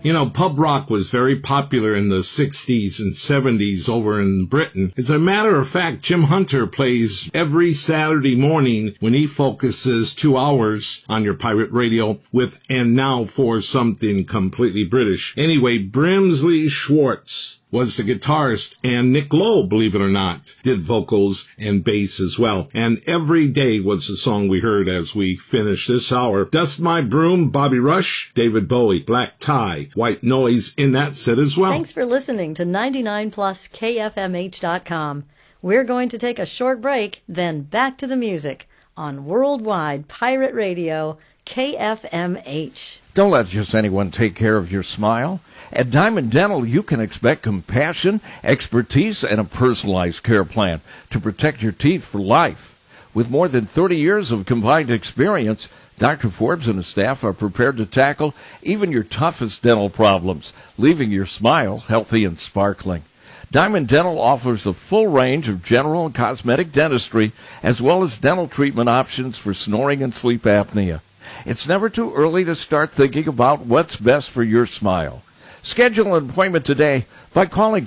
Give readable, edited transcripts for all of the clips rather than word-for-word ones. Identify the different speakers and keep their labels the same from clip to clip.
Speaker 1: You know, pub rock was very popular in the 60s and 70s over in Britain. As a matter of fact, Jim Hunter plays every Saturday morning when he focuses 2 hours on your pirate radio with And Now for Something Completely British. Anyway, Brimsley Schwartz was the guitarist, and Nick Lowe, believe it or not, did vocals and bass as well. And Every Day was the song we heard as we finished this hour. Dust My Broom, Bobby Rush, David Bowie, Black Tie, White Noise in that set as well.
Speaker 2: Thanks for listening to 99 Plus KFMH.com. We're going to take a short break, then back to the music on Worldwide Pirate Radio, KFMH.
Speaker 3: Don't let just anyone take care of your smile. At Diamond Dental, you can expect compassion, expertise, and a personalized care plan to protect your teeth for life. With more than 30 years of combined experience, Dr. Forbes and his staff are prepared to tackle even your toughest dental problems, leaving your smile healthy and sparkling. Diamond Dental offers a full range of general and cosmetic dentistry, as well as dental treatment options for snoring and sleep apnea. It's never too early to start thinking about what's best for your smile. Schedule an appointment today by calling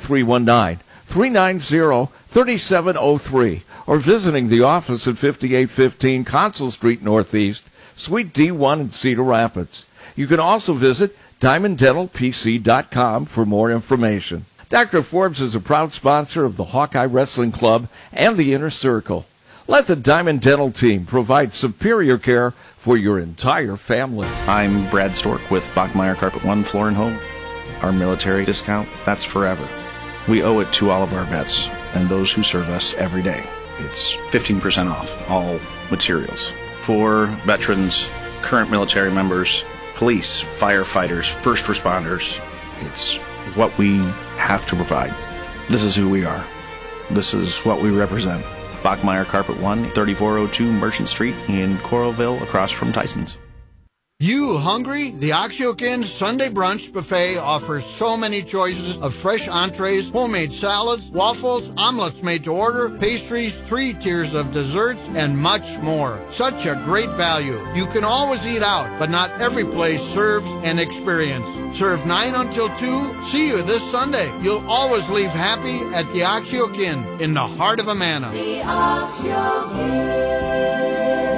Speaker 3: 319-390-3703 or visiting the office at 5815 Consul Street Northeast, Suite D1 in Cedar Rapids. You can also visit DiamondDentalPC.com for more information. Dr. Forbes is a proud sponsor of the Hawkeye Wrestling Club and the Inner Circle. Let the Diamond Dental team provide superior care for your entire family.
Speaker 4: I'm Brad Stork with Bachmeyer Carpet One Floor and Home. Our military discount, that's forever. We owe it to all of our vets and those who serve us every day. It's 15% off all materials. For veterans, current military members, police, firefighters, first responders, it's what we have to provide. This is who we are. This is what we represent. Bachmeyer Carpet One, 3402 Merchant Street in Coralville, across from Tyson's.
Speaker 5: You hungry? The Oxyokin Sunday Brunch Buffet offers so many choices of fresh entrees, homemade salads, waffles, omelets made to order, pastries, 3 tiers of desserts, and much more. Such a great value. You can always eat out, but not every place serves an experience. Serve 9 until 2. See you this Sunday. You'll always leave happy at the Oxyokin in the heart of Amana.
Speaker 6: The Oxyokin.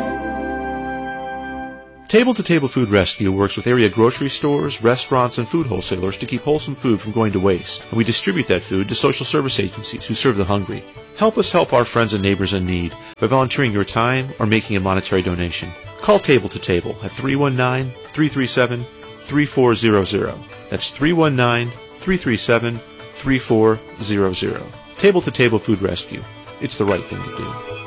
Speaker 7: Table to Table Food Rescue works with area grocery stores, restaurants, and food wholesalers to keep wholesome food from going to waste, and we distribute that food to social service agencies who serve the hungry. Help us help our friends and neighbors in need by volunteering your time or making a monetary donation. Call Table to Table at 319-337-3400. That's 319-337-3400. Table to Table Food Rescue. It's the right thing to do.